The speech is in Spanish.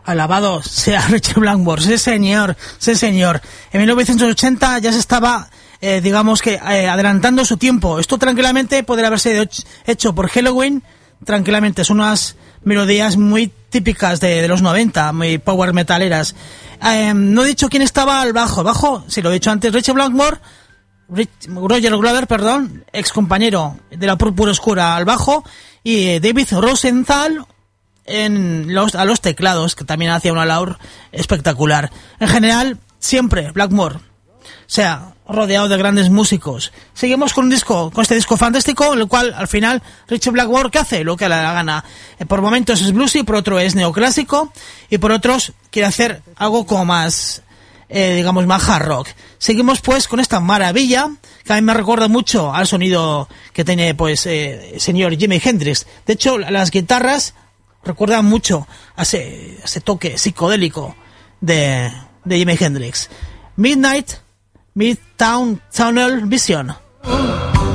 Alabado sea Richard Blackmore, sí señor, sí señor. En 1980 ya se estaba, digamos que, adelantando su tiempo. Esto tranquilamente podría haberse hecho por Helloween, tranquilamente. Son unas melodías muy típicas de los 90, muy power metaleras. No he dicho quién estaba al bajo. Bajo, sí lo he dicho antes, Richard Blackmore, Roger Glover, perdón, ex compañero de la Púrpura Oscura al bajo, y David Rosenthal a los teclados, que también hacía una labor espectacular. En general, siempre Blackmore se ha rodeado de grandes músicos. Seguimos con este disco fantástico, en el cual al final Richard Blackmore, ¿qué hace? Lo que le da la gana. Por momentos es bluesy, por otro es neoclásico, y por otros quiere hacer algo como más, digamos, más hard rock. Seguimos pues con esta maravilla, que a mí me recuerda mucho al sonido que tiene pues señor Jimi Hendrix. De hecho, las guitarras recuerdan mucho a ese toque psicodélico de Jimi Hendrix. Midtown Tunnel Vision.